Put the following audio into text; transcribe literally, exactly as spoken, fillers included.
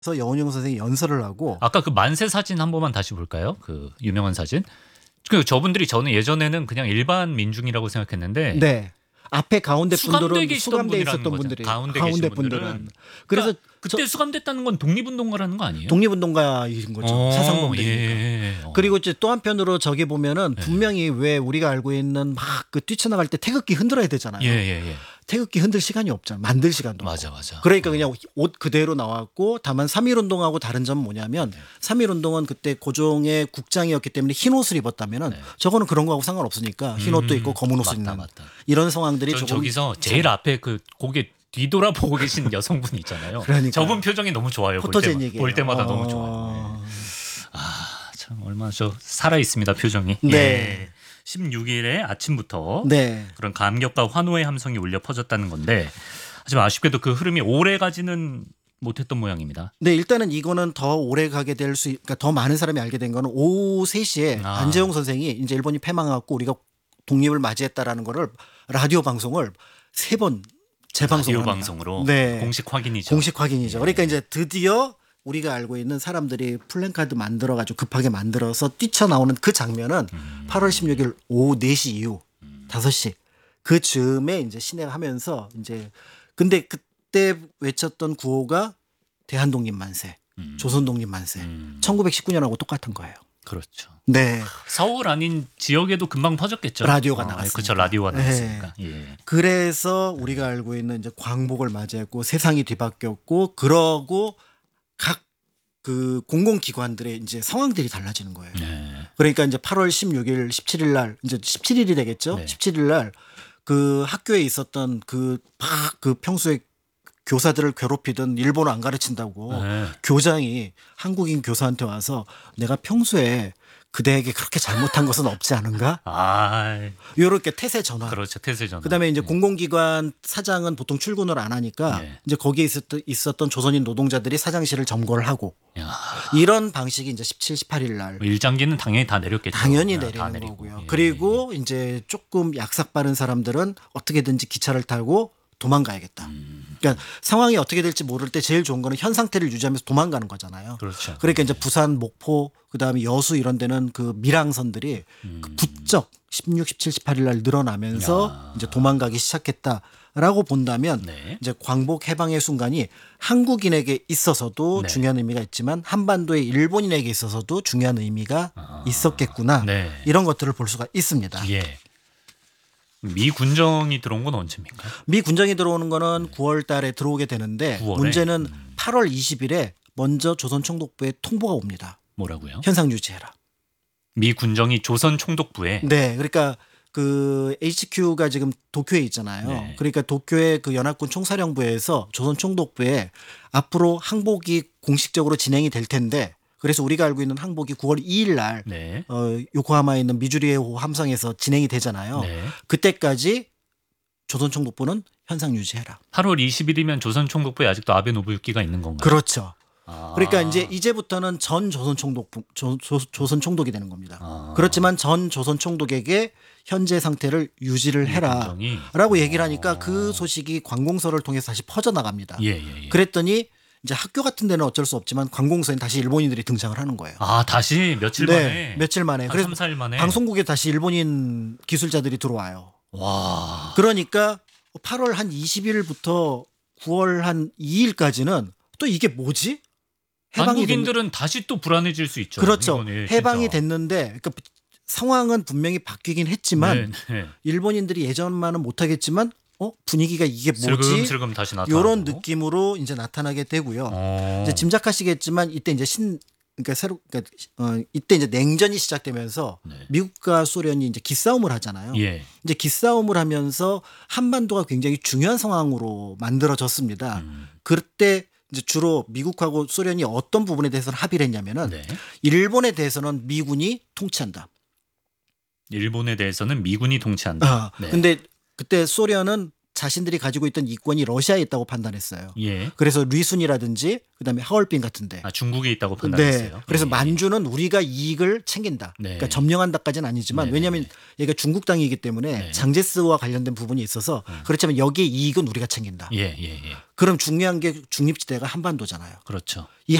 여운형 선생이 연설을 하고 아까 그 만세 사진 한 번만 다시 볼까요? 그 유명한 사진. 그 저분들이 저는 예전에는 그냥 일반 민중이라고 생각했는데 네. 앞에 가운데 수감돼 분들은 계시던 수감돼 분이라는 있었던 거죠. 분들이 가운데 가운데 계신 분들은. 분들은 그래서 그러니까 그때 수감됐다는 건 독립운동가라는 거 아니에요? 독립운동가인 거죠. 어, 사상범들이니까. 예. 어. 그리고 이제 또 한편으로 저기 보면은 네. 분명히 왜 우리가 알고 있는 막 그 뛰쳐나갈 때 태극기 흔들어야 되잖아요. 예, 예, 예. 태극기 흔들 시간이 없잖아. 만들 시간도 맞아, 없고. 맞아. 그러니까 그냥 옷 그대로 나왔고 다만 삼일 운동하고 다른 점은 뭐냐면 네. 삼일 운동은 그때 고종의 국장이었기 때문에 흰 옷을 입었다면은 네. 저거는 그런 거하고 상관없으니까 흰 옷도 음, 입고 검은 옷을 맞다, 입는 맞다. 이런 상황들이 전 조금 저기서 제일 앞에 그 고개 뒤돌아보고 계신 여성분 있잖아요. 그러니까요. 저분 표정이 너무 좋아요. 볼, 포토젠 때마, 얘기예요. 볼 때마다 너무 어. 좋아요. 네. 아, 참 얼마나 저 살아 있습니다, 표정이. 네. 예. 십육 일에 아침부터 네. 그런 감격과 환호의 함성이 울려 퍼졌다는 건데 하지만 아쉽게도 그 흐름이 오래 가지는 못했던 모양입니다. 네, 일단은 이거는 더 오래 가게 될 수, 그러니까 더 많은 사람이 알게 된 거는 오후 세 시에 아. 안재홍 선생이 이제 일본이 패망하고 우리가 독립을 맞이했다라는 거를 라디오 방송을 세 번 재방송을 라디오 합니다. 방송으로 네. 공식 확인이죠. 공식 확인이죠. 그러니까 이제 드디어 우리가 알고 있는 사람들이 플랜카드 만들어 가지고 급하게 만들어서 뛰쳐나오는 그 장면은 음. 팔월 십육일 오후 네 시 이후 다섯 시 그 즈음에 이제 신행하면서 이제 근데 그때 외쳤던 구호가 대한독립 만세, 음. 조선독립 만세. 음. 천구백십구 년하고 똑같은 거예요. 그렇죠. 네. 서울 아닌 지역에도 금방 퍼졌겠죠. 라디오가 어, 나갔으니까. 그렇죠. 라디오가 네. 나갔으니까. 예. 그래서 우리가 알고 있는 이제 광복을 맞이했고 세상이 뒤바뀌었고 그러고 각 그 공공기관들의 이제 상황들이 달라지는 거예요. 네. 그러니까 이제 팔월 십육일, 십칠일 날 이제 십칠일이 되겠죠. 네. 십칠일 날 그 학교에 있었던 그 막 그 평소에 교사들을 괴롭히던 일본어 안 가르친다고 네. 교장이 한국인 교사한테 와서 내가 평소에 그대에게 그렇게 잘못한 것은 없지 않은가? 아, 이렇게 태세 전환. 그렇죠. 태세 전환. 그다음에 이제 네. 공공기관 사장은 보통 출근을 안 하니까 네. 이제 거기에 있었던, 있었던 조선인 노동자들이 사장실을 점거를 하고 야, 이런 방식이 이제 십칠, 십팔일 날 일장기는 당연히 다 내렸겠죠. 당연히 야, 다 내리는 내리고. 거고요. 예, 그리고 이제 조금 약삭 빠른 사람들은 어떻게든지 기차를 타고 도망가야겠다. 음, 그러니까 상황이 어떻게 될지 모를 때 제일 좋은 거는 현 상태를 유지하면서 도망가는 거잖아요. 그렇죠. 그러니까 이제 부산, 목포, 그다음에 여수 이런 데는 그 밀항선들이 음. 그 부쩍 십육, 십칠, 십팔일 날 늘어나면서 야. 이제 도망가기 시작했다라고 본다면 네. 이제 광복 해방의 순간이 한국인에게 있어서도 네. 중요한 의미가 있지만 한반도의 일본인에게 있어서도 중요한 의미가 아. 있었겠구나. 네. 이런 것들을 볼 수가 있습니다. 예. 미 군정이 들어온 건 언제입니까? 미 군정이 들어오는 거는 구월 달에 들어오게 되는데 구월에? 문제는 음. 팔월 이십일에 먼저 조선총독부에 통보가 옵니다. 뭐라고요? 현상 유지해라. 미 군정이 조선 총독부에 네, 그러니까 그 에이치큐가 지금 도쿄에 있잖아요. 네. 그러니까 도쿄의 그 연합군 총사령부에서 조선 총독부에 앞으로 항복이 공식적으로 진행이 될 텐데 그래서 우리가 알고 있는 항복이 구월 이일 날 네. 어, 요코하마에 있는 미주리에호 함성에서 진행이 되잖아요. 네. 그때까지 조선 총독부는 현상 유지해라. 팔월 이십일이면 조선 총독부에 아직도 아베 노부유키가 있는 건가요? 그렇죠. 아. 그러니까 이제 이제부터는 전 조선 총독부 조, 조, 조선 총독이 되는 겁니다. 아. 그렇지만 전 조선 총독에게 현재 상태를 유지를 미 해라라고 군정이? 얘기를 하니까 어. 그 소식이 관공서를 통해서 다시 퍼져 나갑니다. 예, 예, 예. 그랬더니 이제 학교 같은 데는 어쩔 수 없지만 관공서엔 다시 일본인들이 등장을 하는 거예요. 아, 다시 며칠 네, 만에. 며칠 만에. 한 그래서 삼, 사일 만에. 방송국에 다시 일본인 기술자들이 들어와요. 와. 그러니까 팔월 한 이십일부터 구월 한 이일까지는 또 이게 뭐지? 해방이 됐... 한국인들은 다시 또 불안해질 수 있죠. 그렇죠. 이거는 해방이 진짜. 됐는데 그러니까 상황은 분명히 바뀌긴 했지만 네, 네. 일본인들이 예전만은 못하겠지만 어 분위기가 이게 뭐지? 슬금슬금 다시 나타나고. 이런 느낌으로 이제 나타나게 되고요. 어. 이제 짐작하시겠지만 이때 이제 신 그러니까 새로 그러니까 어 이때 이제 냉전이 시작되면서 네. 미국과 소련이 이제 기싸움을 하잖아요. 예. 이제 기싸움을 하면서 한반도가 굉장히 중요한 상황으로 만들어졌습니다. 음. 그때 이제 주로 미국하고 소련이 어떤 부분에 대해서는 합의를 했냐면은 네. 일본에 대해서는 미군이 통치한다. 일본에 대해서는 미군이 통치한다. 아, 네. 근데 그때 소련은 자신들이 가지고 있던 이권이 러시아에 있다고 판단했어요. 예. 그래서 리순이라든지 그다음에 하얼빈 같은데. 아, 중국에 있다고 네. 판단했어요. 그래서 예. 만주는 우리가 이익을 챙긴다. 네. 그러니까 점령한다까지는 아니지만 네네네. 왜냐하면 얘가 중국 땅이기 때문에 네. 장제스와 관련된 부분이 있어서 그렇지만 여기에 이익은 우리가 챙긴다. 예, 예, 예. 그럼 중요한 게 중립지대가 한반도잖아요. 그렇죠. 이